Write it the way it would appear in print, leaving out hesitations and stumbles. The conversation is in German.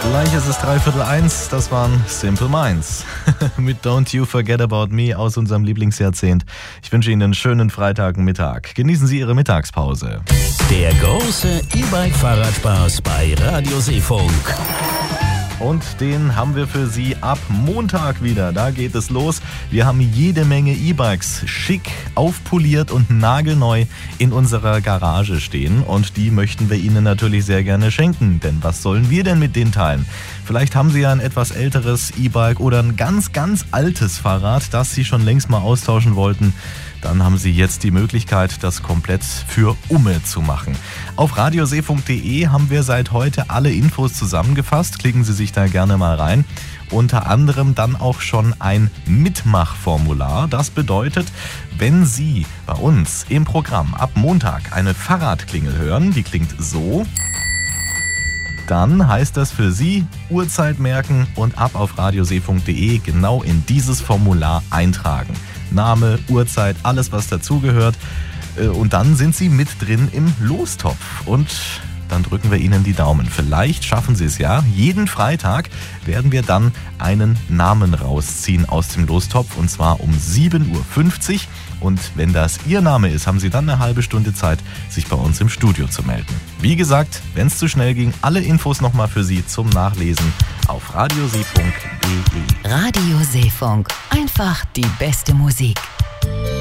Gleich ist es 1:15, das waren Simple Minds mit Don't You Forget About Me aus unserem Lieblingsjahrzehnt. Ich wünsche Ihnen einen schönen Freitagmittag. Genießen Sie Ihre Mittagspause. Der große E-Bike-Fahrradspaß bei Radio Seefunk. Und den haben wir für Sie ab Montag wieder. Da geht es los. Wir haben jede Menge E-Bikes schick, aufpoliert und nagelneu in unserer Garage stehen. Und die möchten wir Ihnen natürlich sehr gerne schenken. Denn was sollen wir denn mit den Teilen? Vielleicht haben Sie ja ein etwas älteres E-Bike oder ein ganz, ganz altes Fahrrad, das Sie schon längst mal austauschen wollten. Dann haben Sie jetzt die Möglichkeit, das komplett für Umme zu machen. Auf radioseefunk.de haben wir seit heute alle Infos zusammengefasst. Klicken Sie sich da gerne mal rein. Unter anderem dann auch schon ein Mitmachformular. Das bedeutet, wenn Sie bei uns im Programm ab Montag eine Fahrradklingel hören, die klingt so, dann heißt das für Sie Uhrzeit merken und ab auf radioseefunk.de genau in dieses Formular eintragen. Name, Uhrzeit, alles was dazugehört. Und dann sind Sie mit drin im Lostopf. Und dann drücken wir Ihnen die Daumen. Vielleicht schaffen Sie es ja. Jeden Freitag werden wir dann einen Namen rausziehen aus dem Lostopf. Und zwar um 7:50 Uhr. Und wenn das Ihr Name ist, haben Sie dann eine halbe Stunde Zeit, sich bei uns im Studio zu melden. Wie gesagt, wenn es zu schnell ging, alle Infos nochmal für Sie zum Nachlesen auf radioseefunk.de. Radio Seefunk. Einfach die beste Musik.